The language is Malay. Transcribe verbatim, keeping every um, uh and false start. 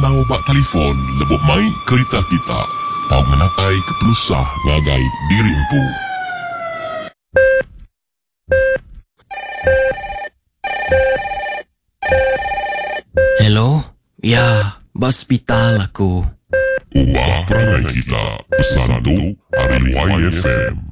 Kalau bak telefon lebok mai kereta kita. Tau menakai kepelusah ngagai diri empu. Hello? Ya, hospital aku. Ubah perangai kita. Pesan tu hari Y F M.